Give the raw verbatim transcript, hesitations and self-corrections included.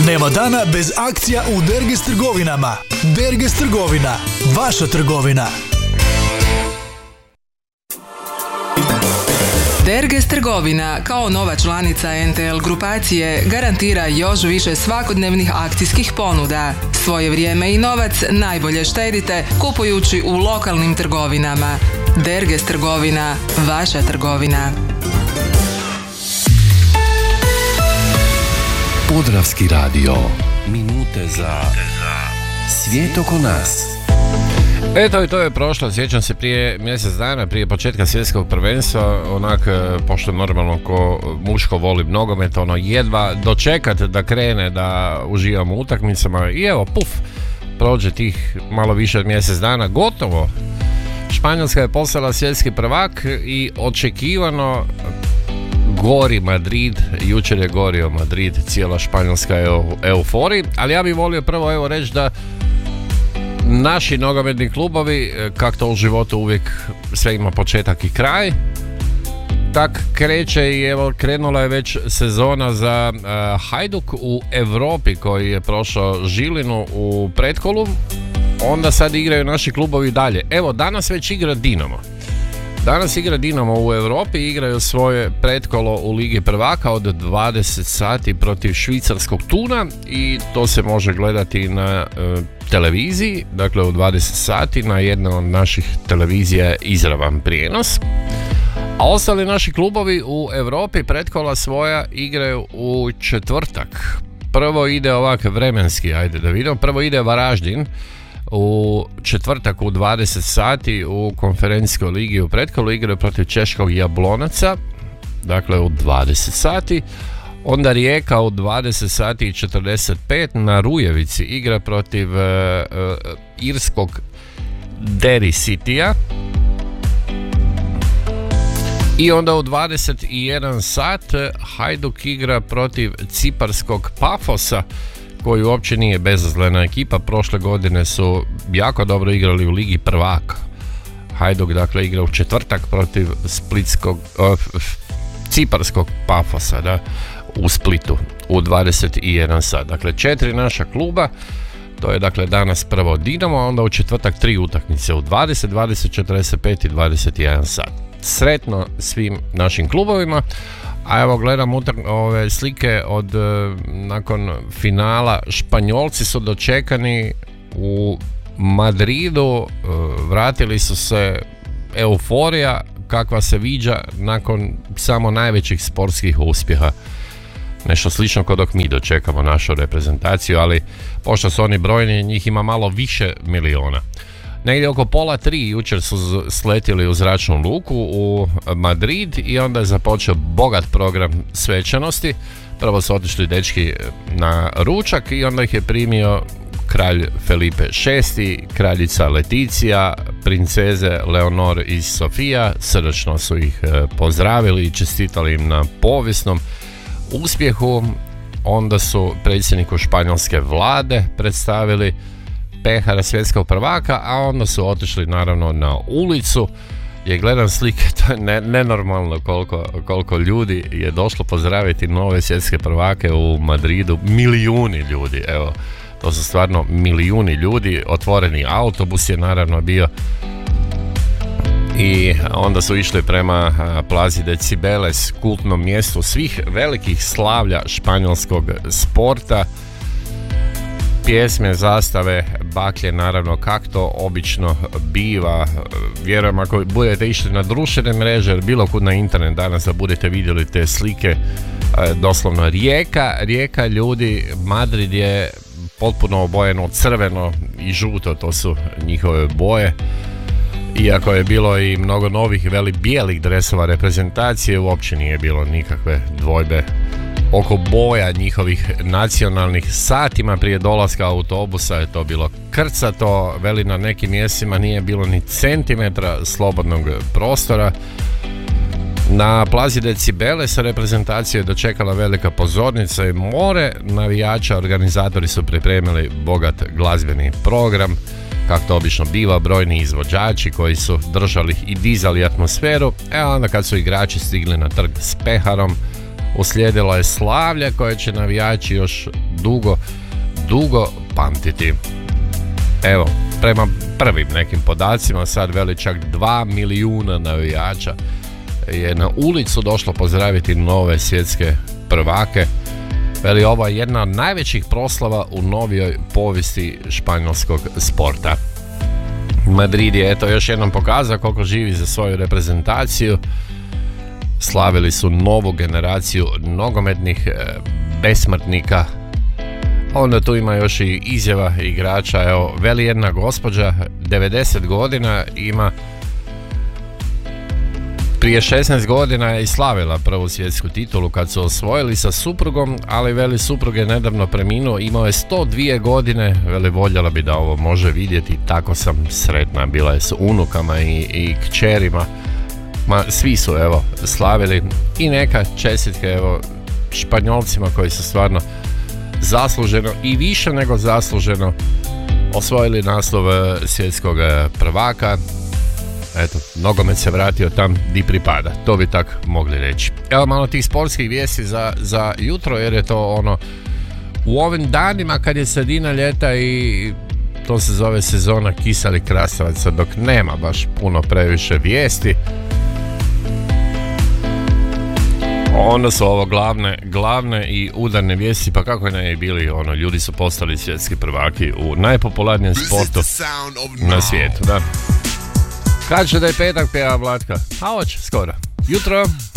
Nema dana bez akcija u Derges trgovinama. Derges trgovina, vaša trgovina. Derges trgovina, kao nova članica en te el grupacije, garantira još više svakodnevnih akcijskih ponuda. Svoje vrijeme i novac najbolje štedite kupujući u lokalnim trgovinama. Derges trgovina, vaša trgovina. Podravski radio. Minute za svijet oko nas. Eto i to je prošlo, sjećam se prije mjesec dana, prije početka svjetskog prvenstva, onak, pošto normalno ko muško voli nogomet, ono jedva dočekat da krene, da uživamo u utakmicama i evo, puf, prođe tih malo više od mjesec dana, gotovo. Španjolska je postala svjetski prvak i očekivano gori Madrid, jučer je gorio Madrid, cijela Španjolska je u euforiji, ali ja bih volio prvo evo reći da naši nogometni klubovi, kak to u životu uvijek sve ima početak i kraj, tak kreće i evo krenula je već sezona za uh, Hajduk u Europi koji je prošao Žilinu u pretkolu, onda sad igraju naši klubovi dalje. Evo danas već igra Dinamo. Danas igra Dinamo u Europi, igraju svoje pretkolo u Ligi prvaka od dvadeset sati protiv švicarskog Tuna i to se može gledati na e, televiziji, dakle u dvadeset sati na jednoj od naših televizija je izravan prijenos. A ostali naši klubovi u Europi pretkola svoja igraju u četvrtak. Prvo ide ovak vremenski, ajde da vidimo, prvo ide Varaždin u četvrtak u dvadeset sati u konferencijskoj ligi u pretkolu igraju protiv češkog Jablonaca, dakle u dvadeset sati. Onda Rijeka u dvadeset sati i četrdeset pet na Rujevici igra protiv uh, uh, irskog Derry Citya. I onda u dvadeset jedan sat Hajduk igra protiv ciparskog Pafosa, koji uopće nije bezazlena ekipa. Prošle godine su jako dobro igrali u Ligi prvaka. Hajduk dakle igra u četvrtak protiv splitskog, uh, ciparskog Pafosa, da, u Splitu u dvadeset jedan sat. Dakle četiri naša kluba, to je dakle danas prvo Dinamo, a onda u četvrtak tri utakmice u dvadeset, dvadeset, četrdeset pet i dvadeset jedan sat. Sretno svim našim klubovima. A evo gledam utak- ove slike od uh, nakon finala. Španjolci su dočekani u Madridu, uh, vratili su se, euforija kakva se viđa nakon samo najvećih sportskih uspjeha. Nešto slično kao dok mi dočekamo našu reprezentaciju, ali pošto su oni brojni, njih ima malo više miliona. Negdje oko pola tri jučer su sletjeli u zračnu luku u Madrid i onda je započeo bogat program svečanosti. Prvo su otišli dečki na ručak i onda ih je primio kralj Felipe šesti, kraljica Leticija, princeze Leonor i Sofija. Srdačno su ih pozdravili i čestitali im na povijesnom uspjehu. Onda su predsjedniku španjolske vlade predstavili pehara svjetskog prvaka, a onda su otišli naravno na ulicu gdje gledam slike, to je ne, nenormalno koliko, koliko ljudi je došlo pozdraviti nove svjetske prvake u Madridu. Milijuni ljudi, evo, to su stvarno milijuni ljudi. Otvoreni autobus je naravno bio i onda su išli prema Plazi de Cibeles, kultnom mjestu svih velikih slavlja španjolskog sporta. Pjesme, zastave, baklje, naravno kak to obično biva. Vjerujem ako budete išli na društvene mreže ili bilo kud na internet danas da budete vidjeli te slike, doslovno rijeka, rijeka ljudi. Madrid je potpuno obojeno crveno i žuto, to su njihove boje. Iako je bilo i mnogo novih veli bijelih dresova reprezentacije, uopće nije bilo nikakve dvojbe oko boja njihovih nacionalnih. Satima prije dolaska autobusa je to bilo krcato, veli na nekim mjestima nije bilo ni centimetra slobodnog prostora. Na Plazi de Cibeles reprezentaciju je dočekala velika pozornica i more navijača. Organizatori su pripremili bogat glazbeni program, kako to obično biva, brojni izvođači koji su držali i dizali atmosferu. E onda kad su igrači stigli na trg s peharom, uslijedila je slavlje koje će navijači još dugo, dugo pamtiti. Evo, prema prvim nekim podacima, sad veli čak dva milijuna navijača je na ulicu došlo pozdraviti nove svjetske prvake. Veli, ovo je jedna od najvećih proslava u novijoj povijesti španjolskog sporta. Madrid je eto još jednom pokazao koliko živi za svoju reprezentaciju. Slavili su novu generaciju nogometnih e, besmrtnika. Onda tu ima još i izjava igrača. Evo, veli jedna gospođa, devedeset godina ima, prije šesnaest godina je i slavila prvu svjetsku titulu kad su osvojili sa suprugom, ali veli suprug je nedavno preminuo, imao je sto dvije godine, veli voljela bi da ovo može vidjeti, tako sam sretna, bila je s unukama i, i kćerima, ma svi su evo slavili i neka čestitke evo Španjolcima koji su stvarno zasluženo i više nego zasluženo osvojili naslov svjetskog prvaka. Eto, nogomet se vratio tam di pripada, to bi tak mogli reći. Evo malo tih sportskih vijesti za, za jutro, jer je to ono u ovim danima kad je sredina ljeta i to se zove sezona kiselih krastavaca, dok nema baš puno previše vijesti. Onda su ovo glavne, glavne i udarne vijesti, pa kako ne bili, ono, ljudi su postali svjetski prvaki u najpopularnijem sportu na svijetu, da. Kaže da je petak, pjeva Vlatka, a hoće skoro. Jutro.